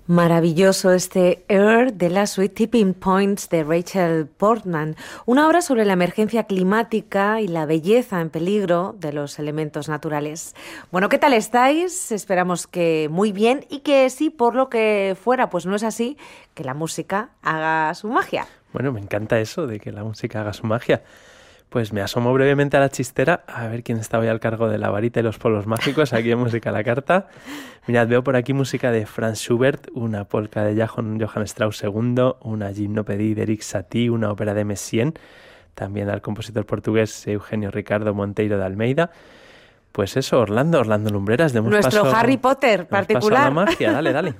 Maravilloso este Air de la suite Tipping Points de Rachel Portman, una obra sobre la emergencia climática y la belleza en peligro de los elementos naturales. Bueno, ¿qué tal estáis? Esperamos que muy bien y que sí, por lo que fuera, pues no es así, que la música haga su magia. Bueno, me encanta eso de que la música haga su magia. Pues me asomo brevemente a la chistera a ver quién está hoy al cargo de la varita y los polvos mágicos aquí en Música a la Carta. Mirad, veo por aquí música de Franz Schubert, una polka de Johann Strauss II, una gimnopédie de Erik Satie, una ópera de Messiaen, también al compositor portugués Eugenio Ricardo Monteiro de Almeida. Pues eso, Orlando Lumbreras, demos Nuestro paso, Harry Potter particular. Paso a la magia, dale.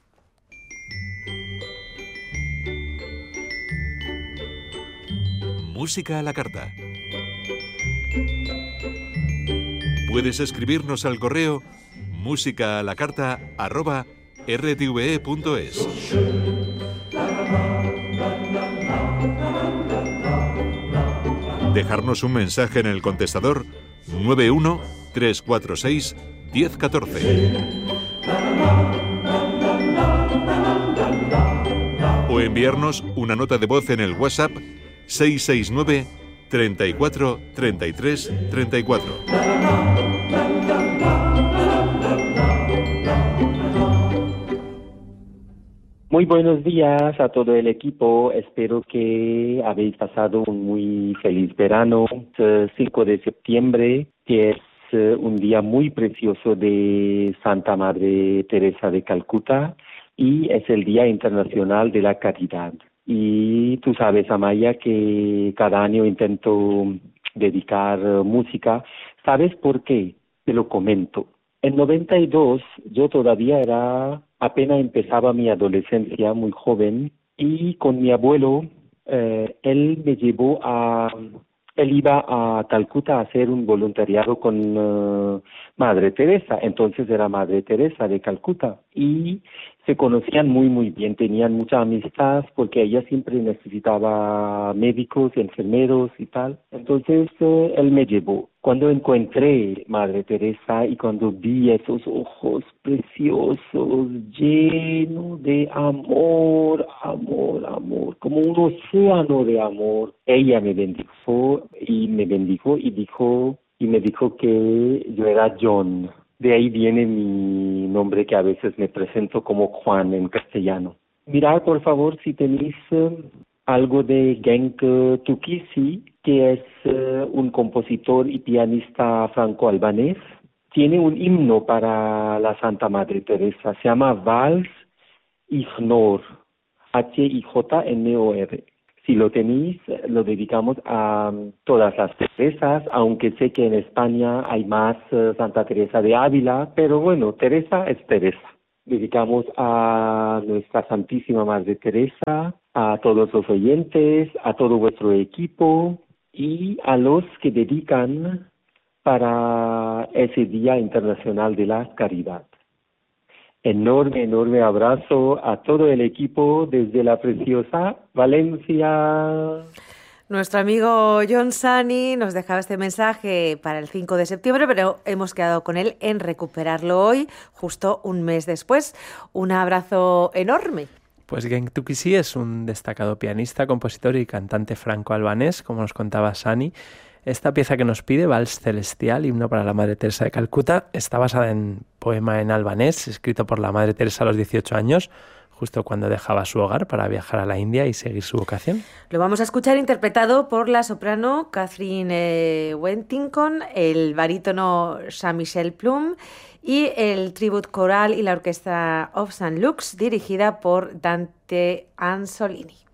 Música a la Carta. Puedes escribirnos al correo musicaalacarta@rtve.es. Dejarnos un mensaje en el contestador 91 346 1014. O enviarnos una nota de voz en el WhatsApp 669 34 33 34. Muy buenos días a todo el equipo. Espero que habéis pasado un muy feliz verano. 5 de septiembre, que es un día muy precioso de Santa Madre Teresa de Calcuta y es el Día Internacional de la Caridad. Y tú sabes, Amaya, que cada año intento dedicar música. ¿Sabes por qué? Te lo comento. En 92 yo todavía apenas empezaba mi adolescencia, muy joven, y con mi abuelo, él iba a Calcuta a hacer un voluntariado con Madre Teresa, entonces era Madre Teresa de Calcuta, y se conocían muy bien, tenían mucha amistad porque ella siempre necesitaba médicos, enfermeros y tal. Entonces él me llevó. Cuando encontré Madre Teresa y cuando vi esos ojos preciosos, llenos de amor, como un océano de amor, ella me bendijo y me dijo que yo era John. De ahí viene mi nombre, que a veces me presento como Juan en castellano. Mirad, por favor, si tenéis algo de Genk Tukisi, que es un compositor y pianista franco-albanés. Tiene un himno para la Santa Madre Teresa. Se llama Vals Ignor, Hijnor. Si lo tenéis, lo dedicamos a todas las Teresas, aunque sé que en España hay más Santa Teresa de Ávila, pero bueno, Teresa es Teresa. Dedicamos a nuestra Santísima Madre Teresa, a todos los oyentes, a todo vuestro equipo y a los que dedican para ese Día Internacional de la Caridad. Enorme abrazo a todo el equipo desde la preciosa Valencia. Nuestro amigo John Sani nos dejaba este mensaje para el 5 de septiembre, pero hemos quedado con él en recuperarlo hoy, justo un mes después. Un abrazo enorme. Pues Genk Tukisi es un destacado pianista, compositor y cantante franco-albanés, como nos contaba Sani. Esta pieza que nos pide, Vals Celestial, himno para la Madre Teresa de Calcuta, está basada en poema en albanés, escrito por la Madre Teresa a los 18 años, justo cuando dejaba su hogar para viajar a la India y seguir su vocación. Lo vamos a escuchar interpretado por la soprano Catherine Wentington, el barítono Jean-Michel Plum y el Tribute Coral y la Orquesta of St. Luke's, dirigida por Dante Ansolini.